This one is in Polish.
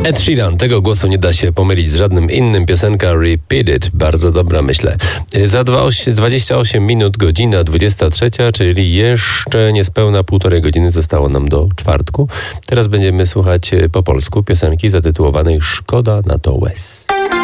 Ed Sheeran, tego głosu nie da się pomylić z żadnym innym. Piosenka Repeat It, bardzo dobra, myślę. Za 28 minut, godzina 23, czyli jeszcze niespełna 1,5 godziny zostało nam do czwartku. Teraz będziemy słuchać po polsku piosenki zatytułowanej Szkoda na to łez.